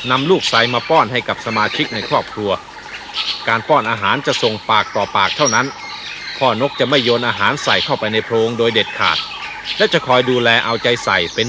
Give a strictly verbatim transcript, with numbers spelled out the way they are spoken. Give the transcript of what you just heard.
นำลูกไซมาป้อนให้กับสมาชิกในครอบครัวการป้อนอาหารจะส่งปากต่อปากเท่านั้นพ่อนกจะไม่โยนอาหารใส่เข้าไปในโพรงโดยเด็ดขาดและจะคอยดูแลเอาใจใส่เป็น